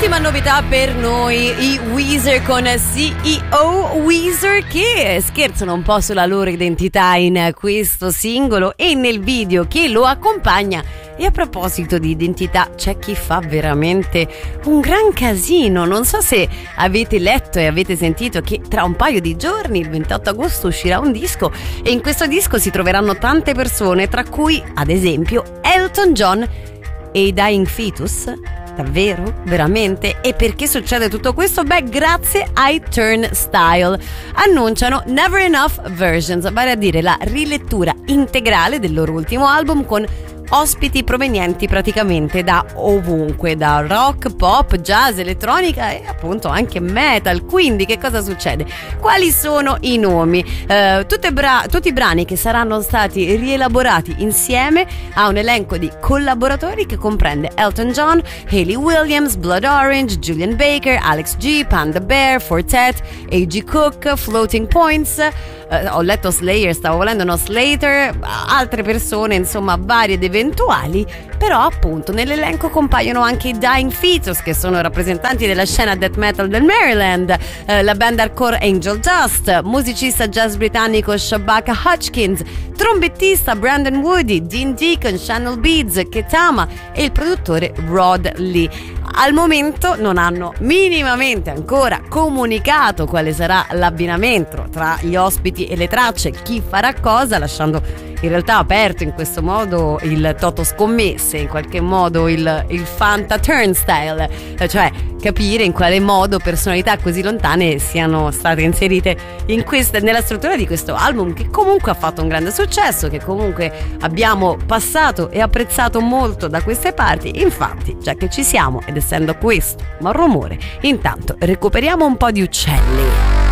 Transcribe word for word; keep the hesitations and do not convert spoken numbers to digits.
Ultima novità per noi, i Weezer con C E O Weezer, che scherzano un po' sulla loro identità in questo singolo e nel video che lo accompagna. E a proposito di identità, c'è chi fa veramente un gran casino. Non so se avete letto e avete sentito che tra un paio di giorni, il ventotto agosto, uscirà un disco, e in questo disco si troveranno tante persone, tra cui ad esempio Elton John e i Dying Fetus. Davvero? Veramente? E perché succede tutto questo? Beh, grazie ai Turnstile. Annunciano Never Enough Versions, vale a dire la rilettura integrale del loro ultimo album con ospiti provenienti praticamente da ovunque, da rock, pop, jazz, elettronica e appunto anche metal. Quindi che cosa succede? Quali sono i nomi? Eh, tutte bra- tutti i brani che saranno stati rielaborati insieme a un elenco di collaboratori che comprende Elton John, Hayley Williams, Blood Orange, Julian Baker, Alex G, Panda Bear, Fortet, A G Cook, Floating Points. Eh, ho letto Slayer, stavo volendo no Slater, altre persone, insomma varie ed eventuali, però appunto nell'elenco compaiono anche i Dying Fetus, che sono rappresentanti della scena death metal del Maryland, eh, la band hardcore Angel Dust, musicista jazz britannico Shabaka Hutchins, trombettista Brandon Woody, Dean Deacon, Channel Beats, Ketama e il produttore Rod Lee. Al momento non hanno minimamente ancora comunicato quale sarà l'abbinamento tra gli ospiti e le tracce, chi farà cosa, lasciando in realtà aperto in questo modo il toto scommesse, in qualche modo il, il Fanta Turnstile, cioè capire in quale modo personalità così lontane siano state inserite in questa, nella struttura di questo album, che comunque ha fatto un grande successo, che comunque abbiamo passato e apprezzato molto da queste parti. Infatti, già che ci siamo, ed essendo questo un rumore, intanto recuperiamo un po' di uccelli.